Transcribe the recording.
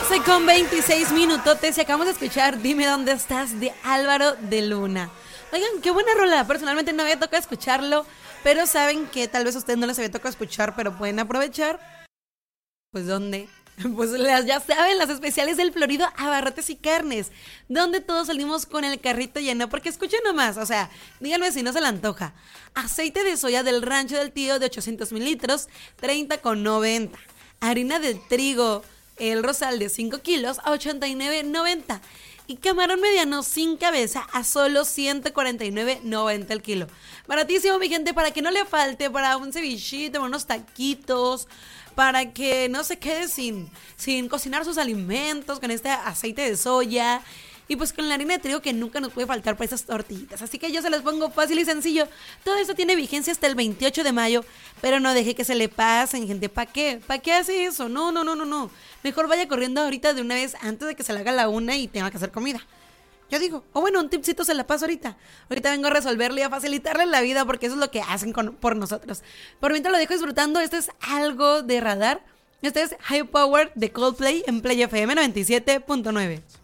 12:26 y acabamos de escuchar Dime dónde estás de Álvaro de Luna. Oigan, qué buena rola. Personalmente no había tocado escucharlo, pero saben que tal vez a ustedes no les había tocado escuchar, pero pueden aprovechar. Pues ¿dónde? Pues ya saben, las especiales del Florido Abarrotes y Carnes, donde todos salimos con el carrito lleno, porque escuchen nomás, o sea, díganme si no se le antoja. Aceite de soya del Rancho del Tío de 800 mililitros, 30,90. Harina de trigo El Rosal de 5 kilos a 89,90. Y camarón mediano sin cabeza a solo 149,90 el kilo. Baratísimo, mi gente, para que no le falte para un cevichito, unos taquitos, para que no se quede sin cocinar sus alimentos con este aceite de soya. Y pues con la harina de trigo que nunca nos puede faltar para esas tortillitas. Así que yo se las pongo fácil y sencillo. Todo esto tiene vigencia hasta el 28 de mayo. Pero no deje que se le pasen, gente. ¿Para qué? ¿Para qué hace eso? No. Mejor vaya corriendo ahorita de una vez antes de que se le haga la una y tenga que hacer comida. Yo digo, o bueno, un tipcito se la paso ahorita. Ahorita vengo a resolverle y a facilitarle la vida porque eso es lo que hacen por nosotros. Por mientras lo dejo disfrutando, esto es algo de Radar. Este es High Power de Coldplay en Play FM 97.9.